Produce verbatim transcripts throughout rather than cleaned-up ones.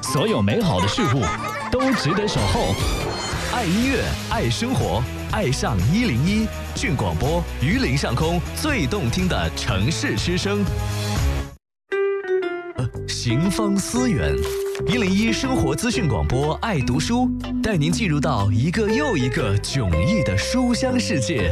所有美好的事物都值得守候。爱音乐，爱生活，爱上一零一郡广播，榆林上空最动听的城市之声。行方思远，一零一生活资讯广播，爱读书，带您进入到一个又一个迥异的书香世界。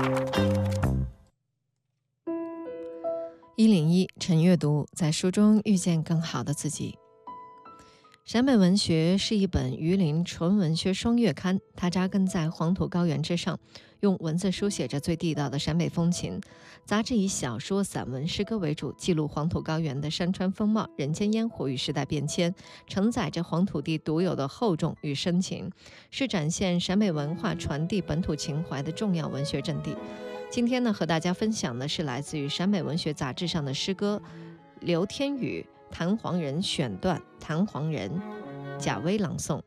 一零一晨阅读，在书中遇见更好的自己。陕北文学是一本榆林纯文学双月刊，它扎根在黄土高原之上，用文字书写着最地道的陕北风情。杂志以小说、散文、诗歌为主，记录黄土高原的山川风貌、人间烟火与时代变迁，承载着黄土地独有的厚重与深情，是展现陕北文化、传递本土情怀的重要文学阵地。今天呢，和大家分享的是来自于陕北文学杂志上的诗歌《刘天宇弹簧人》选段，弹簧人，贾薇朗诵。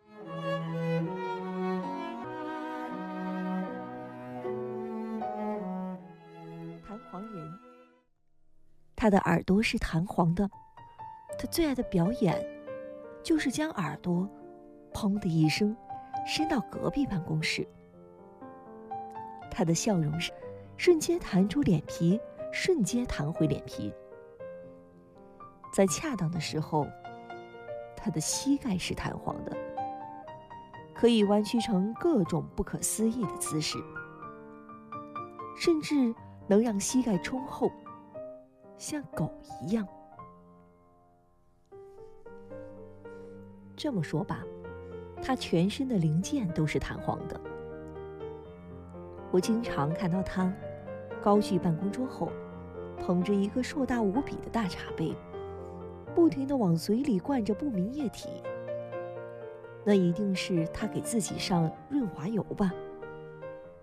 弹簧人，他的耳朵是弹簧的，他最爱的表演就是将耳朵砰的一声伸到隔壁办公室。他的笑容是瞬间弹出脸皮，瞬间弹回脸皮。在恰当的时候，他的膝盖是弹簧的，可以弯曲成各种不可思议的姿势，甚至能让膝盖充厚，像狗一样。这么说吧，他全身的零件都是弹簧的。我经常看到他高踞办公桌后，捧着一个硕大无比的大茶杯，不停地往嘴里灌着不明液体。那一定是他给自己上润滑油吧。